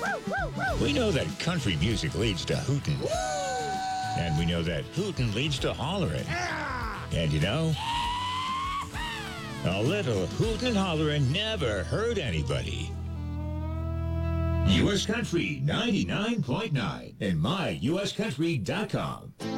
We know that country music leads to hootin'. And we know that hootin' leads to hollerin'. And you know, a little hootin' and hollerin' never hurt anybody. U.S. Country 99.9 and myuscountry.com.